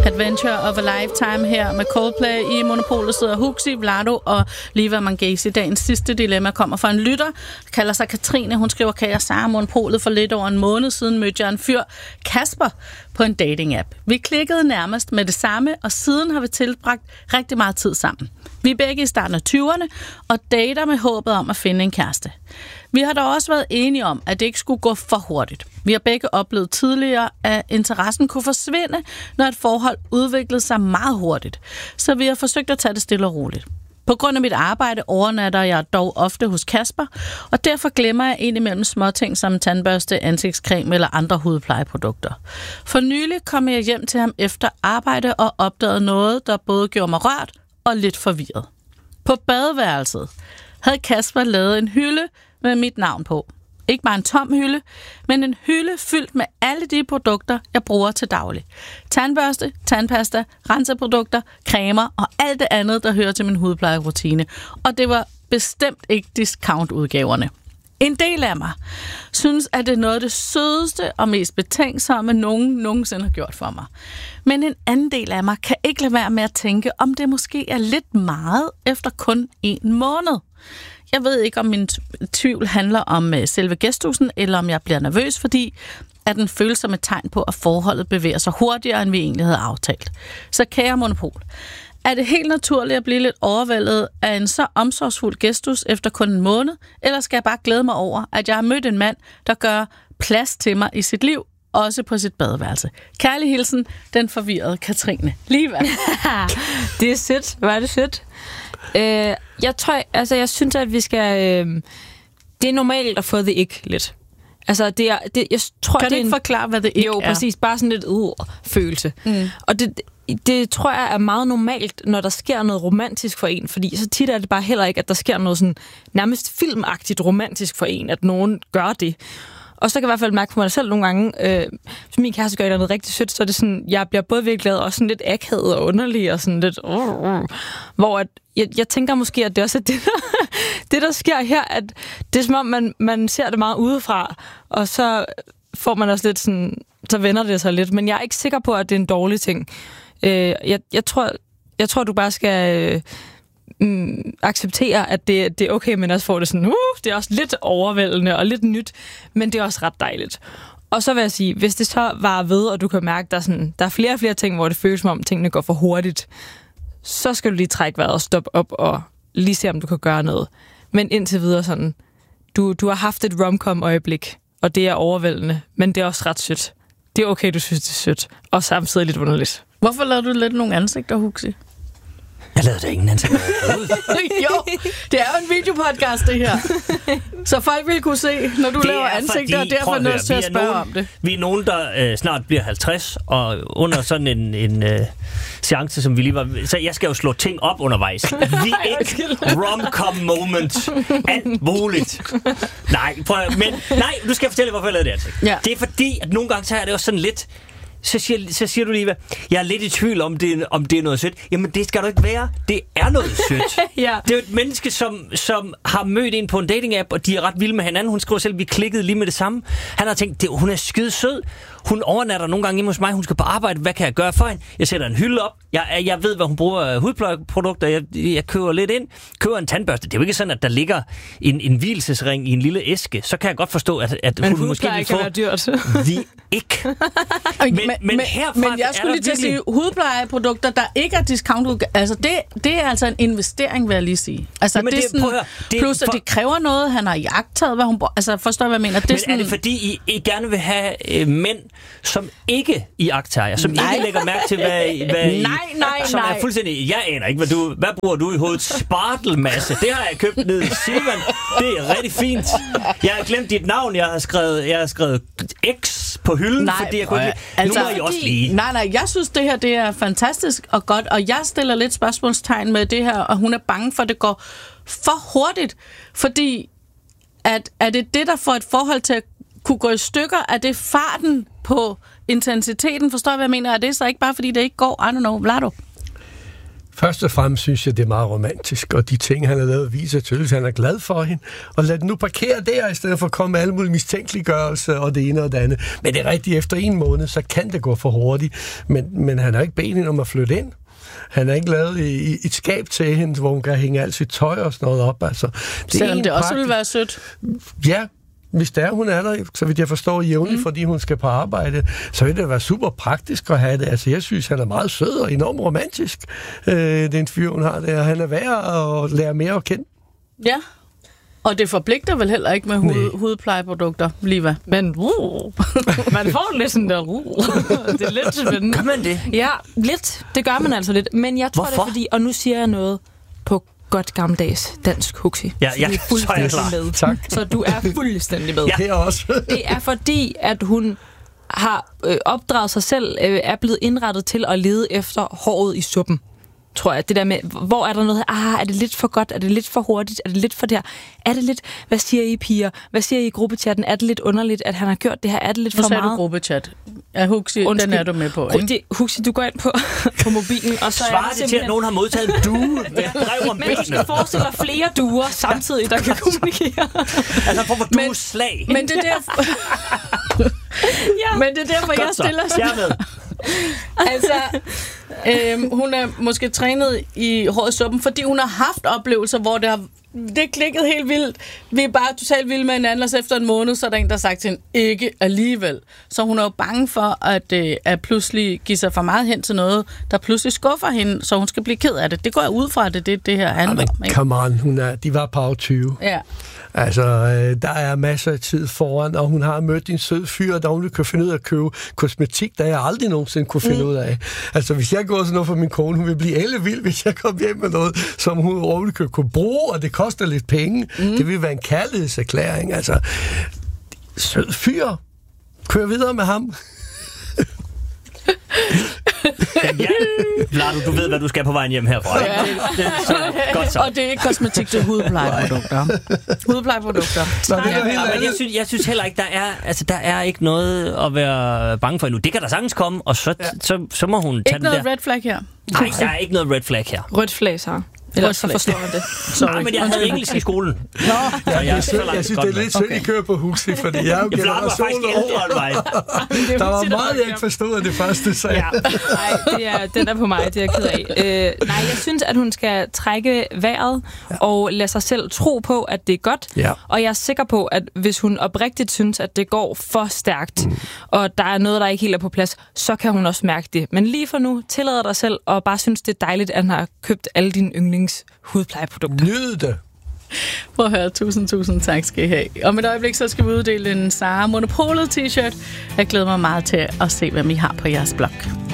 Adventure of a Lifetime her med Coldplay. I Monopolet sidder Huxi, Vlado og Liva Mangesi. Dagens sidste dilemma kommer fra en lytter, der kalder sig Katrine. Hun skriver, kan jeg sige Monopolet for lidt over en måned siden mødte jeg en fyr, Kasper, på en dating-app. Vi klikkede nærmest med det samme, og siden har vi tilbragt rigtig meget tid sammen. Vi er begge i starten af 20'erne og dater med håbet om at finde en kæreste. Vi har dog også været enige om, at det ikke skulle gå for hurtigt. Vi har begge oplevet tidligere, at interessen kunne forsvinde, når et forhold udviklede sig meget hurtigt. Så vi har forsøgt at tage det stille og roligt. På grund af mit arbejde overnatter jeg dog ofte hos Kasper, og derfor glemmer jeg indimellem småting som tandbørste, ansigtscreme eller andre hudplejeprodukter. For nylig kom jeg hjem til ham efter arbejde og opdagede noget, der både gjorde mig rørt og lidt forvirret. På badeværelset havde Kasper lavet en hylde med mit navn på. Ikke bare en tom hylde, men en hylde fyldt med alle de produkter, jeg bruger til daglig. Tandbørste, tandpasta, renseprodukter, cremer og alt det andet, der hører til min hudplejerutine. Og det var bestemt ikke discount-udgaverne. En del af mig synes, at det er noget af det sødeste og mest betænksomme, nogen nogensinde har gjort for mig. Men en anden del af mig kan ikke lade være med at tænke, om det måske er lidt meget efter kun 1 måned. Jeg ved ikke, om min tvivl handler om selve gestusen, eller om jeg bliver nervøs, fordi at den føles som et tegn på, at forholdet bevæger sig hurtigere, end vi egentlig havde aftalt. Så kære Monopol, er det helt naturligt at blive lidt overvældet af en så omsorgsfuld gestus efter kun 1 måned, eller skal jeg bare glæde mig over, at jeg har mødt en mand, der gør plads til mig i sit liv, også på sit badeværelse? Kærlig hilsen, den forvirrede Katrine. Liva. Det er sødt. Hvor er det sødt. Jeg synes, at vi skal... det er normalt at få det ikke lidt. Altså, jeg tror, kan du ikke forklare, hvad det ikke er? Jo, præcis. Bare sådan lidt følelse. Og det tror jeg er meget normalt, når der sker noget romantisk for en, fordi så tit er det bare heller ikke, at der sker noget sådan nærmest filmagtigt romantisk for en, at nogen gør det. Og så kan jeg i hvert fald mærke på mig selv nogle gange, hvis min kæreste gør noget rigtig sødt, så er det sådan, jeg bliver både virkelig glad og sådan lidt akavet og underlig og sådan lidt, hvor at, jeg tænker måske, at det også er det der sker her, at det er som om, man ser det meget udefra, og så får man også lidt sådan, så vender det sig lidt, men jeg er ikke sikker på, at det er en dårlig ting. Jeg tror, du bare skal... acceptere, at det er okay, men også får det sådan, det er også lidt overvældende og lidt nyt, men det er også ret dejligt. Og så vil jeg sige, hvis det så var ved, og du kan mærke, der er flere og flere ting, hvor det føles som om tingene går for hurtigt, så skal du lige trække vejret og stoppe op og lige se, om du kan gøre noget. Men indtil videre sådan, du har haft et rom-com-øjeblik, og det er overvældende, men det er også ret sødt. Det er okay, du synes, det er sødt, og samtidig lidt underligt. Hvorfor lavede du lidt nogle ansigter, Huxi? Jeg lavede da ingen ansigt. Jo, det er jo en videopodcast, det her. Så folk vil kunne se, når du laver ansigter, og derfor er nødt til at spørge om det. Vi er nogen, der snart bliver 50, og under sådan en seance, som vi lige var... Så jeg skal jo slå ting op undervejs. Vi er ikke rom-com moment. Alt muligt. Nej, du skal fortælle, hvorfor jeg lavede det ansigt. Ja. Det er fordi, at nogle gange så er det også sådan lidt... Så siger du lige, hvad? Jeg er lidt i tvivl om det er noget sødt. Jamen, det skal du ikke være. Det er noget sødt. Ja. Det er jo et menneske, som har mødt en på en dating-app, og de er ret vilde med hinanden. Hun skriver selv, vi klikkede lige med det samme. Han har tænkt, hun er skide sød. Hun overnatter nogle gange hjemme hos mig. Hun skal på arbejde. Hvad kan jeg gøre for hende? Jeg sætter en hylde op. Jeg ved, hvad hun bruger af hudplejeprodukter. Jeg køber lidt ind. Køber en tandbørste. Det er jo ikke sådan, at der ligger en hvilesesring i en lille æske. Så kan jeg godt forstå, at hun måske vil få... Men dyrt. Vi ikke. Men jeg skulle lige til at sige, hudplejeprodukter, der ikke er discount, altså det er altså en investering, vil jeg lige sige. Altså jamen, det er sådan, plus at det kræver noget, han har jagttaget, hvad hun bruger. Altså forstår hvad jeg mener. Men er det fordi, I gerne vil have mænd, som ikke jagttager, som ikke lægger mærke til, hvad som er fuldstændig, jeg aner ikke, hvad bruger du i hovedet? Spartelmasse, det har jeg købt ned i Silvan. Det er rigtig fint. Jeg har glemt dit navn, jeg har skrevet X på hylden, fordi jeg kunne altså, nu må I også lige. Nej, jeg synes, det her det er fantastisk og godt, og jeg stiller lidt spørgsmålstegn med det her, og hun er bange for, at det går for hurtigt, fordi er det der får et forhold til at kunne gå i stykker? Er det farten på intensiteten? Forstår jeg, hvad jeg mener? Er det så ikke bare, fordi det ikke går? I don't know. Vlado? Først og fremmest synes jeg, det er meget romantisk, og de ting, han har lavet, viser tydeligt, han er glad for hende. Og lad den nu parkere der, i stedet for at komme med alle mulige mistænkeliggørelser og det ene og det andet. Men det er rigtigt, efter 1 måned, så kan det gå for hurtigt. Men han har ikke bedt hende om at flytte ind. Han har ikke lavet et skab til hende, hvor hun kan hænge alt sit tøj og sådan noget op. Altså, selvom det også vil være sødt. Ja, hvis der hun er der, så vidt jeg forstår jævnligt, fordi hun skal på arbejde, så vil det være super praktisk at have det. Altså, jeg synes, han er meget sød og enormt romantisk, den fyr, hun har der. Han er værd at lære mere at kende. Ja, og det forpligter vel heller ikke med hudplejeprodukter, Liva? Men man får lidt sådan der det er lidt spændende. Gør man det? Ja, lidt. Det gør man altså lidt. Men jeg tror, hvorfor? det er fordi, og nu siger jeg noget på godt gammeldags dansk, Huxi. Ja, så er fuldstændig med. Tak. Så du er fuldstændig med. Ja. Her også. Det er fordi, at hun har opdraget sig selv, er blevet indrettet til at lede efter håret i suppen. Tror jeg. Det der med, hvor er der noget, er det lidt for godt, er det lidt for hurtigt, er det lidt for der, er det lidt, hvad siger I piger, hvad siger I i gruppechatten, er det lidt underligt, at han har gjort det her, er det lidt for meget? Nu sagde du gruppechat. Ja, Huxi, den er du med på, ikke? Huxi, du går ind på mobilen, og så svarer det til, at nogen har modtaget en due med brev om men du skal benene. forestille dig flere duer samtidig, der kan kommunikere. Altså, for hvor du slag. Men det er derfor... Men det er derfor, jeg stiller Jeg er med. Altså, hun er måske trænet i hård suppen, fordi hun har haft oplevelser, hvor det klikket helt vildt. Vi er bare totalt vilde med hinanden, og så efter en måned, så er der en, der har sagt til hende, ikke alligevel. Så hun er jo bange for, at pludselig give sig for meget hen til noget, der pludselig skuffer hende, så hun skal blive ked af det. Det går jeg ud fra, det her handler om. Come on, de var på 20. Ja. Altså, der er masser af tid foran, og hun har mødt en sød fyr, der hun kan finde ud af at købe kosmetik, der jeg aldrig nogensinde kunne finde ud af. Altså, hvis jeg går sådan noget for min kone, hun vil blive ellevild, hvis jeg kommer hjem med noget, som hun overhovedet kunne bruge, og det koster lidt penge. Det vil være en kærlighedserklæring. Altså, sød fyr. Kør videre med ham. Ja, Vlado, du ved, hvad du skal på vejen hjem herfra. Ja. Godt så. Og det er ikke kosmetik, det er hudplejeprodukter. Jeg synes heller ikke, der er ikke noget at være bange for endnu. Det kan der sagtens komme, og så må hun tage ikke den der. Ikke noget red flag her? Nej, der er ikke noget red flag her. Rødt flag, så. Ellers så forstår man det. Nej, men jeg havde engelsk i skolen. Nå, jeg synes, det er lidt synd, I kører på Huxi, fordi jeg er jo generation over. Der var meget, jeg ikke forstod af det første, så ja. Nej, den er på mig, det er jeg ked af. Nej, jeg synes, at hun skal trække vejret og lade sig selv tro på, at det er godt. Ja. Og jeg er sikker på, at hvis hun oprigtigt synes, at det går for stærkt, og der er noget, der ikke helt er på plads, så kan hun også mærke det. Men lige for nu, tillader dig selv og bare synes, det er dejligt, at han har købt alle dine hudplejeprodukter. Nyd det. Prøv at høre, tusind tak skal I have. Om et øjeblik, så skal vi uddele en Zara Monopolet t-shirt. Jeg glæder mig meget til at se, hvem I har på jeres blog.